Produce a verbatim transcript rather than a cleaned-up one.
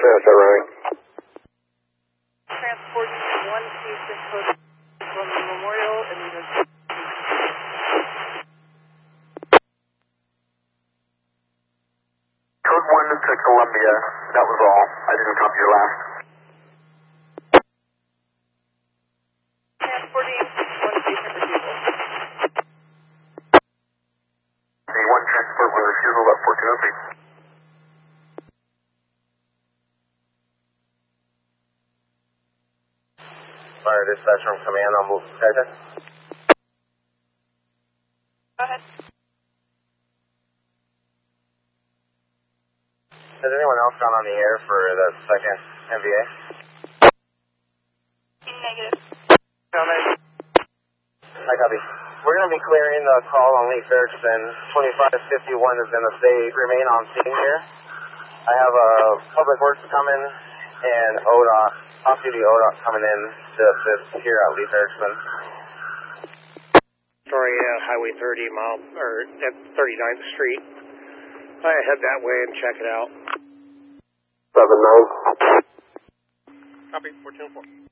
is that running? Transport one Houston code from the Memorial and the Code one to Columbia, that was all. I didn't copy your last. transporting one patient refusal. The one transport with refusal at fourteen oh three. Fire dispatch from command on move. Skytech. Go ahead. Has anyone else gone on the air for the second M V A? Negative. No, negative. Hi, copy. We're going to be clearing the call on Lee Ferguson. twenty-five fifty-one is going to stay, remain on scene here. I have a Public Works coming and O D O T, off-duty O D O T coming in to assist here at Lee Ferguson. Sorry, uh, Highway thirty mile, or at thirty-ninth Street. I head that way and check it out. seven nine. Copy, fourteen oh four.